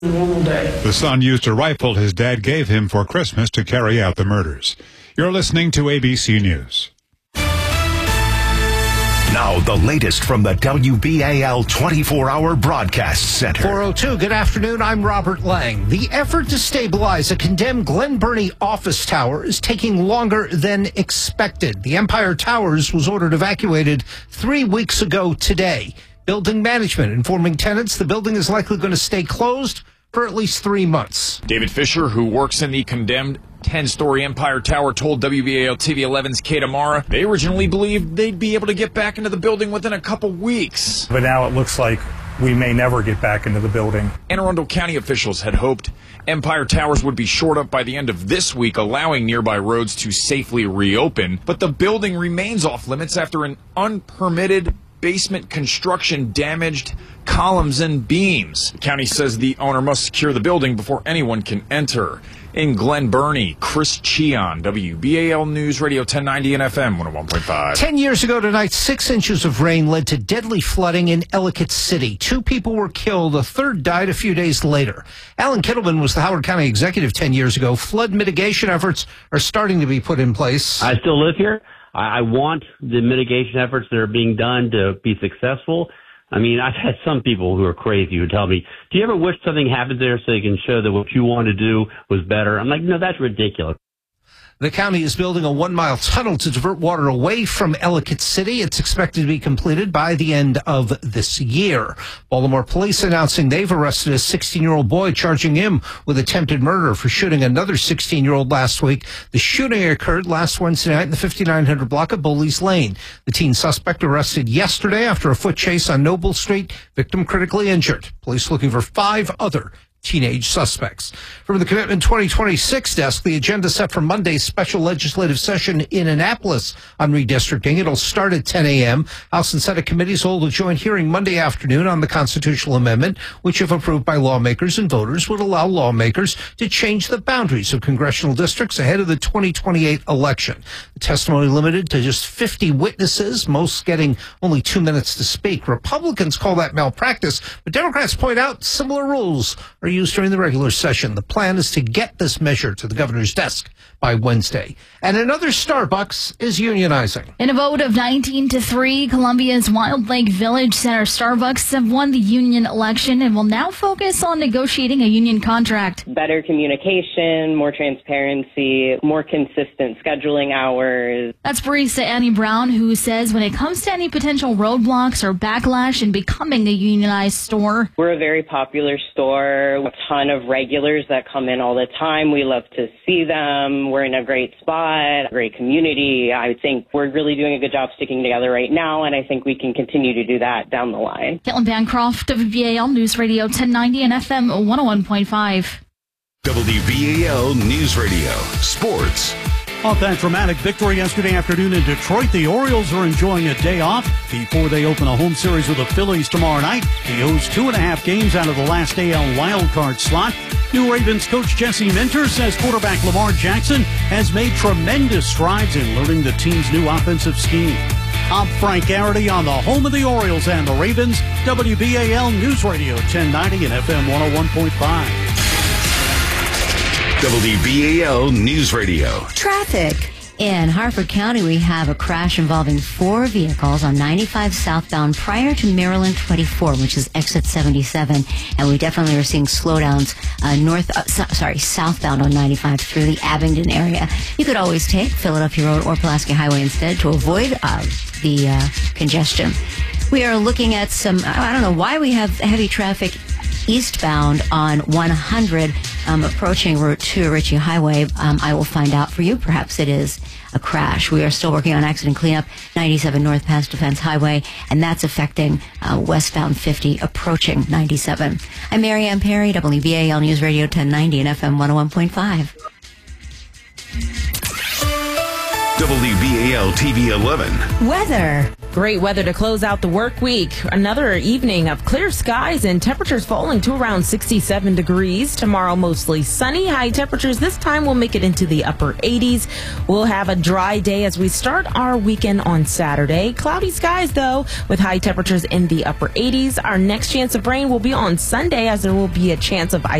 normal day. The son used a rifle his dad gave him for Christmas to carry out the murders. You're listening to ABC News. Now, the latest from the WBAL 24-hour broadcast center. 402, good afternoon. I'm Robert Lang. The effort to stabilize a condemned Glen Burnie office tower is taking longer than expected. The Empire Towers was ordered evacuated 3 weeks ago today. Building management informing tenants the building is likely going to stay closed for at least 3 months. David Fisher, who works in the condemned 10-story Empire Tower, told WBAL TV 11's Kate Amara they originally believed they'd be able to get back into the building within a couple weeks. But now it looks like we may never get back into the building. Anne Arundel County officials had hoped Empire Towers would be shored up by the end of this week, allowing nearby roads to safely reopen. But the building remains off limits after an unpermitted basement construction damaged columns and beams. The county says the owner must secure the building before anyone can enter. In Glen Burnie, Chris Cheon, WBAL News Radio 1090 and FM 101.5. 10 years ago tonight, 6 inches of rain led to deadly flooding in Ellicott City. 2 people were killed. A third died a few days later. Alan Kittleman was the Howard County executive 10 years ago. Flood mitigation efforts are starting to be put in place. I still live here. I want the mitigation efforts that are being done to be successful. I mean, I've had some people who are crazy who tell me, do you ever wish something happened there so you can show that what you want to do was better? I'm like, no, that's ridiculous. The county is building a 1-mile tunnel to divert water away from Ellicott City. It's expected to be completed by the end of this year. Baltimore police announcing they've arrested a 16-year-old boy, charging him with attempted murder for shooting another 16-year-old last week. The shooting occurred last Wednesday night in the 5900 block of Bowleys Lane. The teen suspect arrested yesterday after a foot chase on Noble Street. Victim critically injured. Police looking for 5 other teenage suspects. From the Commitment 2026 desk, the agenda set for Monday's special legislative session in Annapolis on redistricting. It'll start at 10 a.m. House and Senate committees hold a joint hearing Monday afternoon on the constitutional amendment, which, if approved by lawmakers and voters, would allow lawmakers to change the boundaries of congressional districts ahead of the 2028 election. The testimony limited to just 50 witnesses, most getting only 2 minutes to speak. Republicans call that malpractice, but Democrats point out similar rules are used during the regular session. The plan is to get this measure to the governor's desk by Wednesday. And another Starbucks is unionizing. In a vote of 19-3, Columbia's Wild Lake Village Center Starbucks have won the union election and will now focus on negotiating a union contract. Better communication, more transparency, more consistent scheduling hours. That's barista Annie Brown, who says when it comes to any potential roadblocks or backlash in becoming a unionized store, we're a very popular store, a ton of regulars that come in all the time. We love to see them. We're in a great spot, great community. I think we're really doing a good job sticking together right now, and I think we can continue to do that down the line. Caitlin Bancroft, WBAL News Radio 1090 and FM 101.5. WBAL News Radio Sports. Off that dramatic victory yesterday afternoon in Detroit, the Orioles are enjoying a day off before they open a home series with the Phillies tomorrow night. The O's 2.5 games out of the last AL wildcard slot. New Ravens coach Jesse Minter says quarterback Lamar Jackson has made tremendous strides in learning the team's new offensive scheme. I'm Frank Garrity on the home of the Orioles and the Ravens, WBAL News Radio 1090 and FM 101.5. WBAL News Radio. Traffic. In Harford County, we have a crash involving 4 vehicles on 95 southbound prior to Maryland 24, which is exit 77. And we definitely are seeing slowdowns southbound on 95 through the Abingdon area. You could always take Philadelphia Road or Pulaski Highway instead to avoid the congestion. We are looking at I don't know why we have heavy traffic eastbound on 100 approaching Route 2 Ritchie Highway. I will find out for you. Perhaps it is a crash. We are still working on accident cleanup 97 north past Defense Highway, and that's affecting westbound 50 approaching 97. I'm Marianne Perry, WBAL News Radio 1090 and FM 101.5. WBAL TV 11. Weather. Great weather to close out the work week. Another evening of clear skies and temperatures falling to around 67 degrees. Tomorrow, mostly sunny. High temperatures this time will make it into the upper 80s. We'll have a dry day as we start our weekend on Saturday. Cloudy skies, though, with high temperatures in the upper 80s. Our next chance of rain will be on Sunday, as there will be a chance of